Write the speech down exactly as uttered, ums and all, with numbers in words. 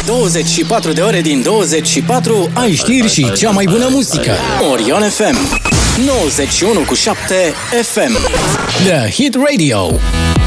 douăzeci și patru de ore din douăzeci și patru ai știri și cea mai bună muzică. Orion F M nouăzeci și unu virgulă șapte F M The Hit Radio.